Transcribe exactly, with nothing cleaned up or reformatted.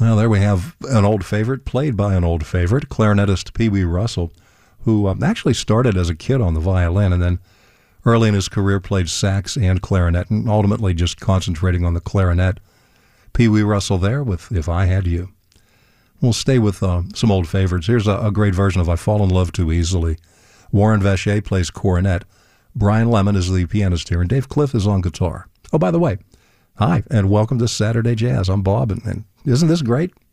Well, there we have an old favorite, played by an old favorite, clarinetist Pee Wee Russell, who um, actually started as a kid on the violin and then early in his career played sax and clarinet and ultimately just concentrating on the clarinet. Pee Wee Russell there with If I Had You. We'll stay with uh, some old favorites. Here's a, a great version of I Fall in Love Too Easily. Warren Vacher plays cornet. Brian Lemon is the pianist here, and Dave Cliff is on guitar. Oh, by the way, hi, and welcome to Saturday Jazz. I'm Bob, and, and isn't this great?